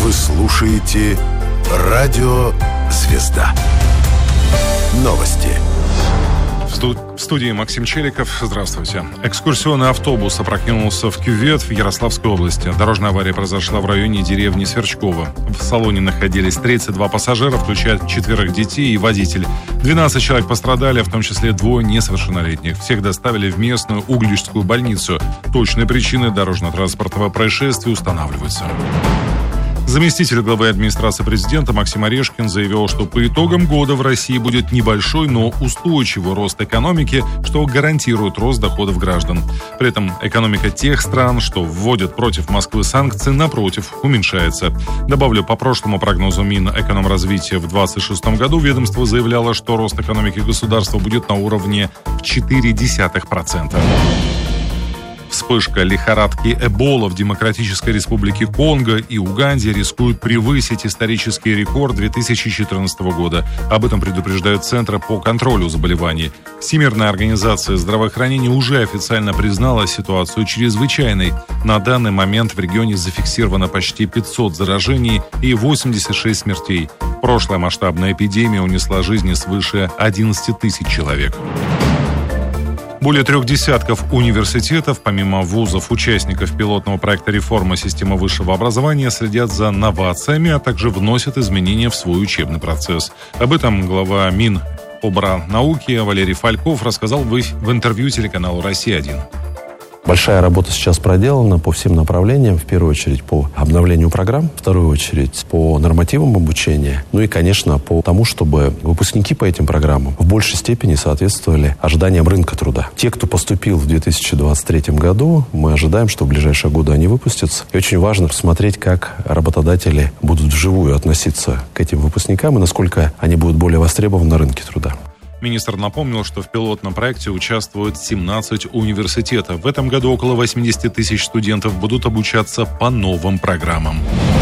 Вы слушаете «Радио Звезда». Новости. В студии Максим Челиков. Здравствуйте. Экскурсионный автобус опрокинулся в кювет в Ярославской области. Дорожная авария произошла в районе деревни Сверчково. В салоне находились 32 пассажира, включая 4 детей и водитель. 12 человек пострадали, в том числе 2 несовершеннолетних. Всех доставили в местную Угличскую больницу. Точные причины дорожно-транспортного происшествия устанавливаются. Заместитель главы администрации президента Максим Орешкин заявил, что по итогам года в России будет небольшой, но устойчивый рост экономики, что гарантирует рост доходов граждан. При этом экономика тех стран, что вводят против Москвы санкции, напротив, уменьшается. Добавлю, по прошлому прогнозу Минэкономразвития в 2026 году ведомство заявляло, что рост экономики государства будет на уровне в 0,4%. Вспышка лихорадки Эбола в Демократической Республике Конго и Уганде рискует превысить исторический рекорд 2014 года. Об этом предупреждают Центры по контролю заболеваний. Всемирная организация здравоохранения уже официально признала ситуацию чрезвычайной. На данный момент в регионе зафиксировано почти 500 заражений и 86 смертей. Прошлая масштабная эпидемия унесла жизни свыше 11 тысяч человек. Более 3 десятков университетов, помимо вузов, участников пилотного проекта реформы системы высшего образования, следят за новациями, а также вносят изменения в свой учебный процесс. Об этом глава Минобрнауки Валерий Фальков рассказал в интервью телеканалу «Россия-1». Большая работа сейчас проделана по всем направлениям. В первую очередь по обновлению программ, в вторую очередь по нормативам обучения. Ну и, конечно, по тому, чтобы выпускники по этим программам в большей степени соответствовали ожиданиям рынка труда. Те, кто поступил в 2023 году, мы ожидаем, что в ближайшие годы они выпустятся. И очень важно посмотреть, как работодатели будут вживую относиться к этим выпускникам и насколько они будут более востребованы на рынке труда. Министр напомнил, что в пилотном проекте участвуют 17 университетов. В этом году около 80 тысяч студентов будут обучаться по новым программам.